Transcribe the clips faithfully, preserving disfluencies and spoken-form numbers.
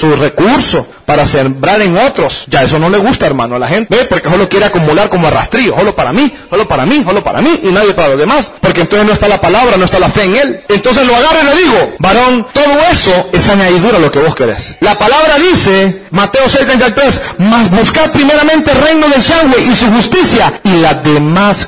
sus recursos para sembrar en otros. Ya eso no le gusta, hermano, a la gente. ¿Ve? Porque solo quiere acumular como arrastrillo. Solo para mí, solo para mí, solo para mí y nadie para los demás. Porque entonces no está la palabra, no está la fe en él. Entonces lo agarro y le digo, varón, todo eso es añadidura a lo que vos querés. La palabra dice, Mateo seis treinta y tres, mas buscad primeramente el reino del Yahweh y su justicia y las demás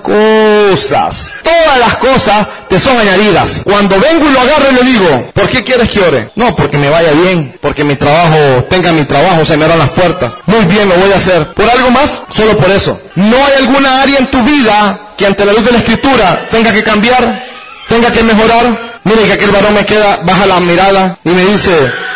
cosas. Todas las cosas te son añadidas. Cuando vengo y lo agarro y le digo, ¿por qué quieres que ore? No, porque me vaya bien, porque mi trabajo, tenga mi trabajo, se me abran las puertas. Muy bien, lo voy a hacer. ¿Por algo más? Solo por eso. ¿No hay alguna área en tu vida que ante la luz de la Escritura tenga que cambiar, tenga que mejorar? Mire que aquel varón me queda, baja la mirada y me dice,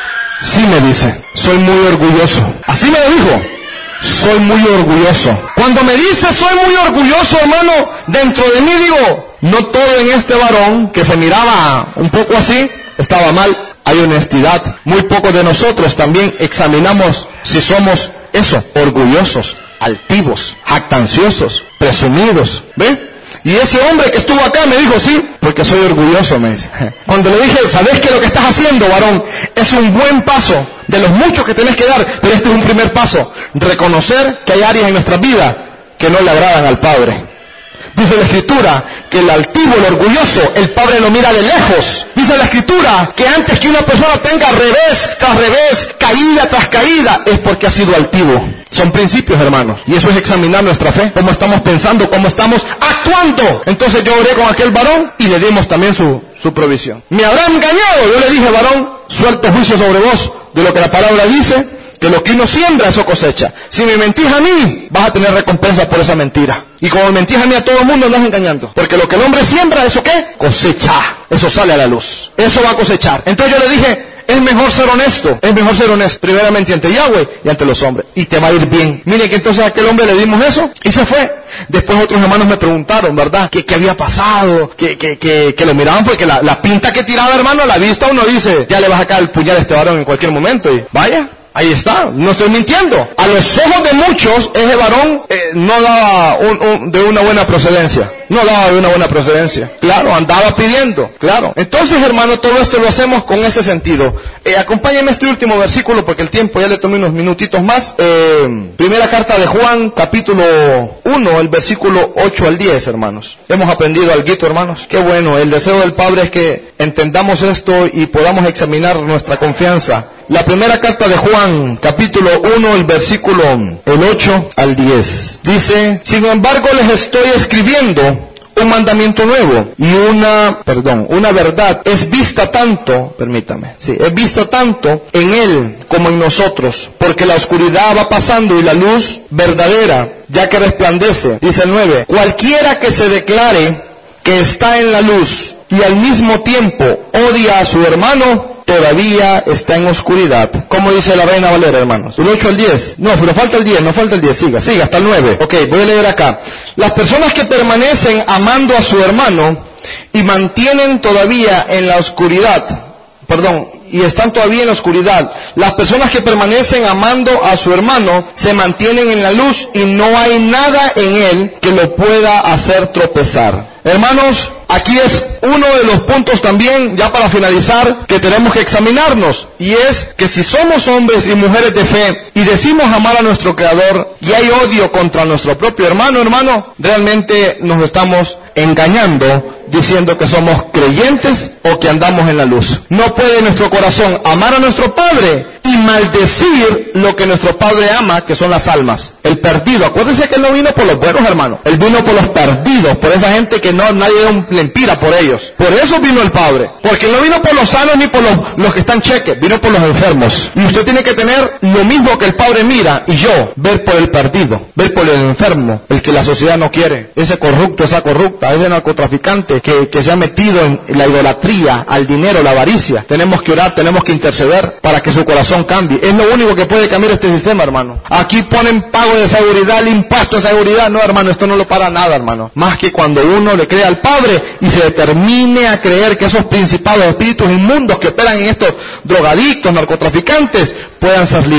sí, me dice, soy muy orgulloso. Así me lo dijo, soy muy orgulloso. Cuando me dice soy muy orgulloso, hermano, dentro de mí digo, no todo en este varón que se miraba un poco así estaba mal. Hay honestidad. Muy pocos de nosotros también examinamos si somos eso, orgullosos, altivos, jactanciosos, presumidos. ¿Ve? Y ese hombre que estuvo acá me dijo, sí, porque soy orgulloso, me dice. Cuando le dije, ¿sabes que lo que estás haciendo, varón, es un buen paso de los muchos que tenés que dar? Pero este es un primer paso. Reconocer que hay áreas en nuestra vida que no le agradan al Padre. Dice la Escritura que el altivo, el orgulloso, el Padre lo mira de lejos. Dice la Escritura que antes que una persona tenga revés tras revés, caída tras caída, es porque ha sido altivo. Son principios, hermanos. Y eso es examinar nuestra fe. Cómo estamos pensando, cómo estamos actuando. Entonces yo oré con aquel varón y le dimos también su, su provisión. ¿Me habrá engañado? Yo le dije, varón, suelto juicio sobre vos de lo que la palabra dice, que lo que uno siembra, eso cosecha. Si me mentís a mí, vas a tener recompensa por esa mentira. Y como me mentís a mí, a todo el mundo andas engañando. Porque lo que el hombre siembra, ¿eso qué? Cosecha. Eso sale a la luz. Eso va a cosechar. Entonces yo le dije, es mejor ser honesto. Es mejor ser honesto. Primeramente ante Yahweh y ante los hombres. Y te va a ir bien. Miren que entonces a aquel hombre le dimos eso y se fue. Después otros hermanos me preguntaron, ¿verdad? ¿Qué, qué había pasado? Que, que, que, que lo miraban porque la, la pinta que tiraba, hermano, a la vista uno dice, ya le vas a sacar el puñal a este varón en cualquier momento. Y vaya. Ahí está, no estoy mintiendo. A los ojos de muchos, ese varón eh, no daba un, un, de una buena procedencia. No daba de una buena procedencia. Claro, andaba pidiendo, claro. Entonces, hermano, todo esto lo hacemos con ese sentido. Eh, acompáñenme este último versículo porque el tiempo ya le tomé unos minutitos más. Eh, primera carta de Juan, capítulo uno, el versículo ocho al diez, hermanos. Hemos aprendido alguito, hermanos. Qué bueno, el deseo del Padre es que entendamos esto y podamos examinar nuestra confianza. La primera carta de Juan, capítulo uno, el versículo el ocho al diez. Dice, sin embargo les estoy escribiendo un mandamiento nuevo y una, perdón, una verdad es vista tanto, permítame, sí, es vista tanto en él como en nosotros, porque la oscuridad va pasando y la luz verdadera ya que resplandece. Dice el nueve, cualquiera que se declare que está en la luz y al mismo tiempo odia a su hermano, todavía está en oscuridad. ¿Cómo dice la Reina Valera, hermanos? El ocho al diez. No, pero falta el diez, no falta el diez. Siga, siga, hasta el nueve. Ok, voy a leer acá. Las personas que permanecen amando a su hermano y mantienen todavía en la oscuridad, perdón, y están todavía en la oscuridad. Las personas que permanecen amando a su hermano se mantienen en la luz y no hay nada en él que lo pueda hacer tropezar. Hermanos, aquí es uno de los puntos también, ya para finalizar, que tenemos que examinarnos. Y es que si somos hombres y mujeres de fe y decimos amar a nuestro Creador y hay odio contra nuestro propio hermano, hermano, realmente nos estamos engañando diciendo que somos creyentes o que andamos en la luz. No puede nuestro corazón amar a nuestro Padre y maldecir lo que nuestro Padre ama, que son las almas. El perdido. Acuérdense que Él no vino por los buenos, hermanos. Él vino por los perdidos, por esa gente que no nadie le impida por ellos. Por eso vino el Padre. Porque Él no vino por los sanos ni por los, los que están cheques. Vino por los enfermos. Y usted tiene que tener lo mismo que el Padre mira y yo. Ver por el perdido. Ver por el enfermo. El que la sociedad no quiere. Ese corrupto, esa corrupta, ese narcotraficante que, que se ha metido en la idolatría, al dinero, la avaricia. Tenemos que orar, tenemos que interceder para que su corazón cambie. Es lo único que puede cambiar este sistema, hermano. Aquí ponen pago de seguridad, el impuesto de seguridad. No, hermano, esto no lo para nada, hermano. Más que cuando uno le cree al Padre y se determine a creer que esos principados, espíritus inmundos que operan en estos drogadictos, narcotraficantes, puedan ser libres.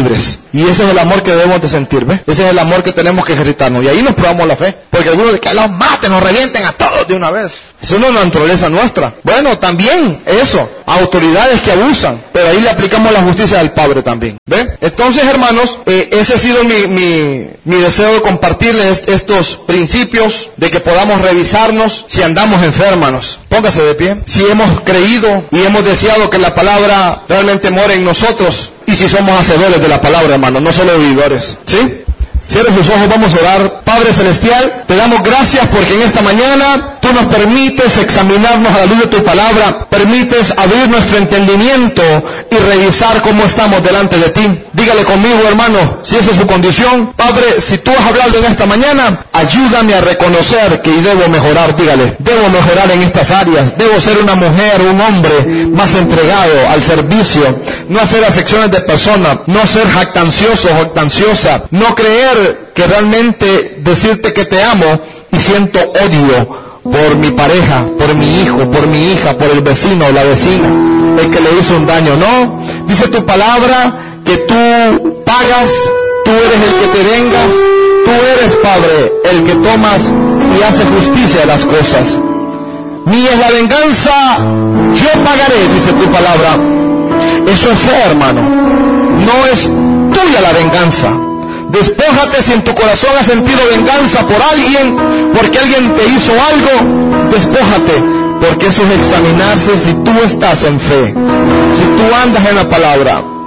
Y ese es el amor que debemos de sentir, ¿ves? Ese es el amor que tenemos que ejercitarnos. Y ahí nos probamos la fe. Porque algunos de que los maten, nos revienten a todos de una vez. Eso no es una naturaleza nuestra. Bueno, también eso. Autoridades que abusan. Pero ahí le aplicamos la justicia del Padre también. ¿Ven? Entonces, hermanos, eh, ese ha sido mi, mi, mi deseo de compartirles estos principios, de que podamos revisarnos si andamos enfermos. Póngase de pie. Si hemos creído y hemos deseado que la palabra realmente more en nosotros. Y si somos hacedores de la palabra, hermanos, no solo oidores. ¿Sí? Cierre sus ojos, vamos a orar. Padre Celestial, te damos gracias porque en esta mañana tú nos permites examinarnos a la luz de tu palabra, permites abrir nuestro entendimiento y revisar cómo estamos delante de ti. Dígale conmigo, hermano, si esa es su condición. Padre, si tú has hablado en esta mañana, ayúdame a reconocer que debo mejorar. Dígale, debo mejorar en estas áreas, debo ser una mujer, un hombre más entregado al servicio, no hacer acepciones de personas, no ser jactancioso, jactanciosa, no creer que realmente decirte que te amo y siento odio por mi pareja, por mi hijo, por mi hija, por el vecino o la vecina, el que le hizo un daño. No, dice tu palabra que tú pagas, tú eres el que te vengas, tú eres, Padre, el que tomas y hace justicia a las cosas. Mía es la venganza, yo pagaré, dice tu palabra. Eso es fe, hermano. No es tuya la venganza. Despójate si en tu corazón has sentido venganza por alguien, porque alguien te hizo algo, despójate, porque eso es examinarse si tú estás en fe, si tú andas en la palabra.